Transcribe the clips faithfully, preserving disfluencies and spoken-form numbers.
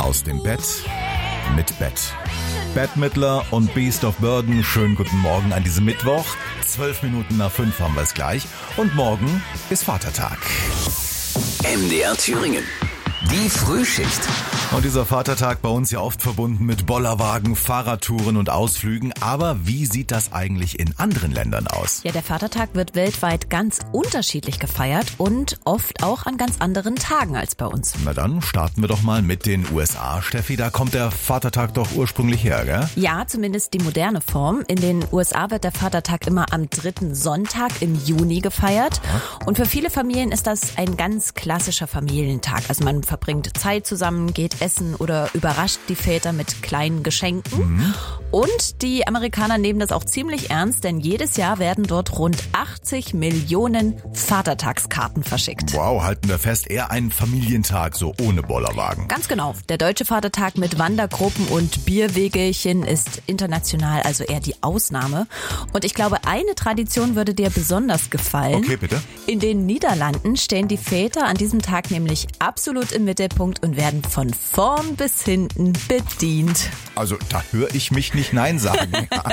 aus dem Bett mit Bett. Bette Midler und Beast of Burden, schönen guten Morgen an diesem Mittwoch. Zwölf Minuten nach fünf haben wir es gleich. Und morgen ist Vatertag. M D R Thüringen. Die Frühschicht. Und dieser Vatertag bei uns ja oft verbunden mit Bollerwagen, Fahrradtouren und Ausflügen. Aber wie sieht das eigentlich in anderen Ländern aus? Ja, der Vatertag wird weltweit ganz unterschiedlich gefeiert und oft auch an ganz anderen Tagen als bei uns. Na dann starten wir doch mal mit den U S A. Steffi, da kommt der Vatertag doch ursprünglich her, gell? Ja, zumindest die moderne Form. In den U S A wird der Vatertag immer am dritten Sonntag im Juni gefeiert. Ja. Und für viele Familien ist das ein ganz klassischer Familientag. Also man verbringt Zeit zusammen, geht essen oder überrascht die Väter mit kleinen Geschenken. Mhm. Und die Amerikaner nehmen das auch ziemlich ernst, denn jedes Jahr werden dort rund achtzig Millionen Vatertagskarten verschickt. Wow, halten wir fest, eher ein Familientag, so ohne Bollerwagen. Ganz genau. Der deutsche Vatertag mit Wandergruppen und Bierwegelchen ist international also eher die Ausnahme. Und ich glaube, eine Tradition würde dir besonders gefallen. Okay, bitte. In den Niederlanden stehen die Väter an diesem Tag nämlich absolut im Mittelpunkt und werden von vorn bis hinten bedient. Also da höre ich mich nicht Nein sagen.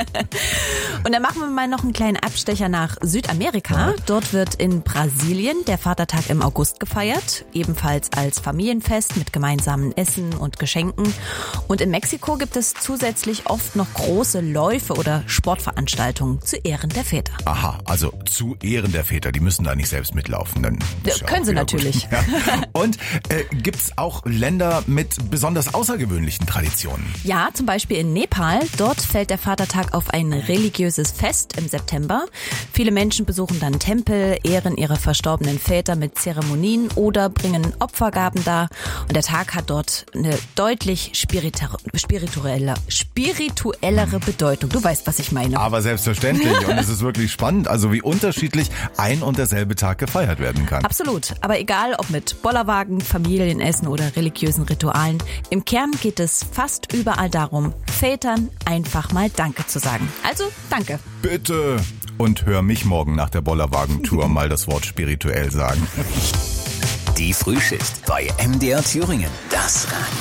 Und dann machen wir mal noch einen kleinen Abstecher nach Südamerika. Ja. Dort wird in Brasilien der Vatertag im August gefeiert, ebenfalls als Familienfest mit gemeinsamen Essen und Geschenken. Und in Mexiko gibt es zusätzlich oft noch große Läufe oder Sportveranstaltungen zu Ehren der Väter. Aha, also zu Ehren der Väter, die müssen da nicht selbst mitlaufen. Dann ja, ja können sie natürlich. Ja. Und äh, gibt's auch Länder mit besonders außergewöhnlichen Traditionen? Ja, zum Beispiel in Nepal. Dort fällt der Vatertag auf ein religiöses Fest im September. Viele Menschen besuchen dann Tempel, ehren ihre verstorbenen Väter mit Zeremonien oder bringen Opfergaben dar. Und der Tag hat dort eine deutlich spiritu- spirituelle, spirituellere Bedeutung. Du weißt, was ich meine. Aber selbstverständlich. Und es ist wirklich spannend, also wie unterschiedlich ein und derselbe Tag gefeiert werden kann. Absolut. Aber egal, ob mit Bollerwagen, Familienessen oder religiösen Ritualen, im Kern geht es fast überall darum, Vätern einfach mal Danke zu sagen. Also, danke. Bitte. Und hör mich morgen nach der Bollerwagentour mal das Wort spirituell sagen. Die Frühschicht bei M D R Thüringen. Das Radio.